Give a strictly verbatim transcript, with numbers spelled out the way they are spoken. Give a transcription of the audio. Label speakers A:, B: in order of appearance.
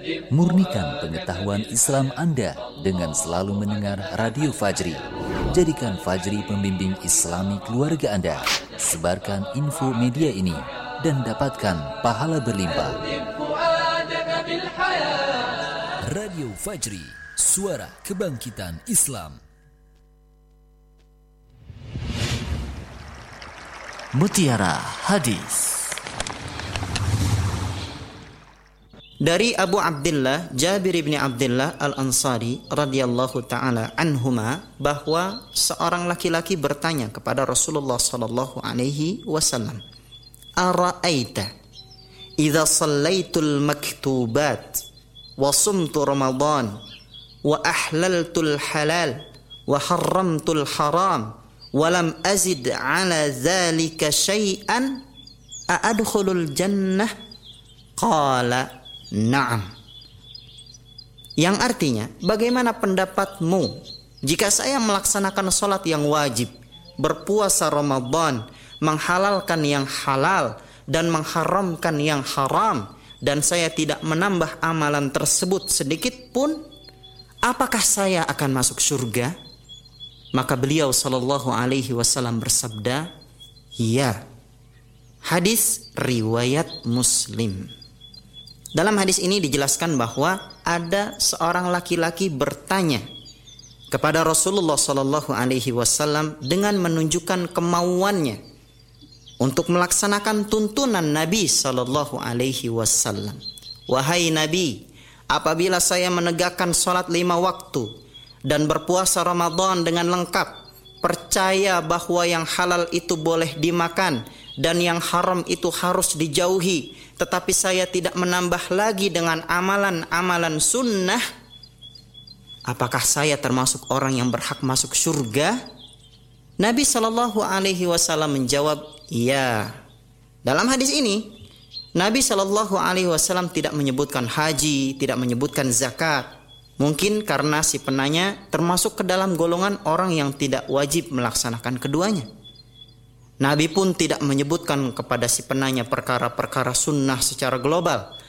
A: Murnikan pengetahuan Islam Anda dengan selalu mendengar Radio Fajri. Jadikan Fajri pembimbing Islami keluarga Anda. Sebarkan info media ini dan dapatkan pahala berlimpah. Radio Fajri, suara kebangkitan Islam. Mutiara Hadis.
B: Dari Abu Abdullah Jabir bin Abdullah Al-Ansari radhiyallahu taala anhuma bahwa seorang laki-laki bertanya kepada Rasulullah sallallahu alaihi wasallam, "Ara'aita idza shallaitul maktubat wa sumtu Ramadan wa ahlaltul halal wa harramtul haram wa lam azid ala dzalika syai'an a'adkhulul jannah?" Qala na'am. Yang artinya, bagaimana pendapatmu jika saya melaksanakan sholat yang wajib, berpuasa Ramadan, menghalalkan yang halal dan mengharamkan yang haram, dan saya tidak menambah amalan tersebut sedikit pun, apakah saya akan masuk surga? Maka beliau sallallahu alaihi wasallam bersabda, ya. Hadis riwayat Muslim. Dalam hadis ini dijelaskan bahwa ada seorang laki-laki bertanya kepada Rasulullah sallallahu alaihi wasallam dengan menunjukkan kemauannya untuk melaksanakan tuntunan Nabi sallallahu alaihi wasallam. Wahai Nabi, apabila saya menegakkan salat lima waktu dan berpuasa Ramadan dengan lengkap, percaya bahwa yang halal itu boleh dimakan dan yang haram itu harus dijauhi, tetapi saya tidak menambah lagi dengan amalan-amalan sunnah, apakah saya termasuk orang yang berhak masuk surga? Nabi sallallahu alaihi wasallam menjawab, ya. Dalam hadis ini, Nabi sallallahu alaihi wasallam tidak menyebutkan haji, tidak menyebutkan zakat. Mungkin karena si penanya termasuk ke dalam golongan orang yang tidak wajib melaksanakan keduanya. Nabi pun tidak menyebutkan kepada si penanya perkara-perkara sunnah secara global,